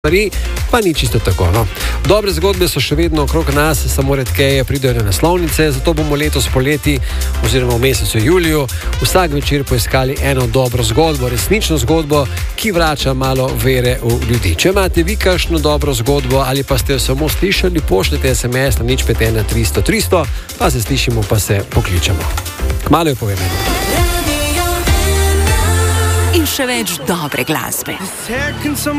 stvari, pa ni čisto tako. No. Dobre zgodbe so še vedno okrog nas, samo redkeje pridejo na naslovnice, zato bomo letos poleti oziroma v mesecu juliju vsak večer poiskali eno dobro zgodbo, resnično zgodbo, ki vrača malo vere v ljudi. Če imate vi kakšno dobro zgodbo ali pa ste jo samo slišali, pošljite SMS na 051 300 300, pa se slišimo, pa se pokličemo. Kmalu jo povem. In še več dobre glasbe.